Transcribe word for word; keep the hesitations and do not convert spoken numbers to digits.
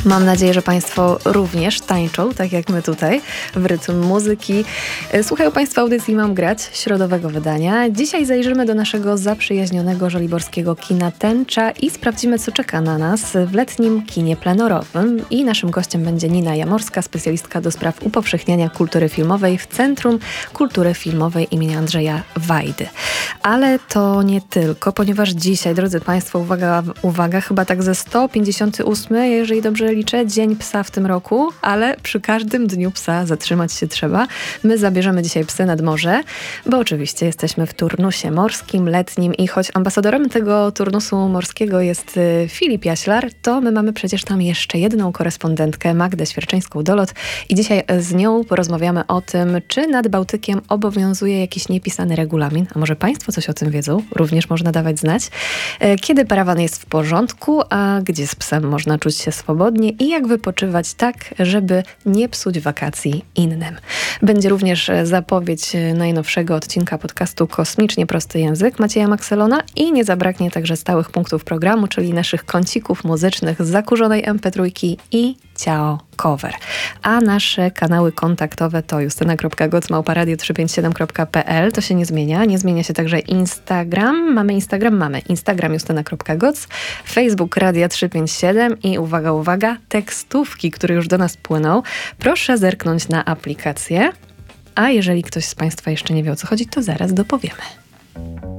Mam nadzieję, że Państwo również tańczą, tak jak my tutaj, w rytm muzyki. Słuchają Państwo audycji Mam Grać, środowego wydania. Dzisiaj zajrzymy do naszego zaprzyjaźnionego żoliborskiego kina Tęcza i sprawdzimy, co czeka na nas w letnim kinie plenerowym. I naszym gościem będzie Nina Jamorska, specjalistka do spraw upowszechniania kultury filmowej w Centrum Kultury Filmowej imienia Andrzeja Wajdy. Ale to nie tylko, ponieważ dzisiaj, drodzy Państwo, uwaga, uwaga, chyba tak ze sto pięćdziesiąty ósmy, jeżeli dobrze liczę, Dzień Psa w tym roku, ale przy każdym Dniu Psa zatrzymać się trzeba. My zabierzemy dzisiaj psy nad morze, bo oczywiście jesteśmy w turnusie morskim, letnim i choć ambasadorem tego turnusu morskiego jest Filip Jaślar, to my mamy przecież tam jeszcze jedną korespondentkę, Magdę Świerczyńską-Dolot i dzisiaj z nią porozmawiamy o tym, czy nad Bałtykiem obowiązuje jakiś niepisany regulamin, a może Państwo coś o tym wiedzą, również można dawać znać, kiedy parawan jest w porządku, a gdzie z psem można czuć się swobodnie i jak wypoczywać tak, żeby nie psuć wakacji innym. Będzie również zapowiedź najnowszego odcinka podcastu Kosmicznie Prosty Język Macieja Makselona i nie zabraknie także stałych punktów programu, czyli naszych kącików muzycznych z zakurzonej em pe trzy i Ciao Cover. A nasze kanały kontaktowe to justyna kropka goc małpa radio trzysta pięćdziesiąt siedem kropka pe el. To się nie zmienia. Nie zmienia się także Instagram. Mamy Instagram? Mamy. Instagram justyna kropka goc, Facebook Radia trzysta pięćdziesiąt siedem i uwaga, uwaga, tekstówki, które już do nas płyną. Proszę zerknąć na aplikację. A jeżeli ktoś z Państwa jeszcze nie wie, o co chodzi, to zaraz dopowiemy.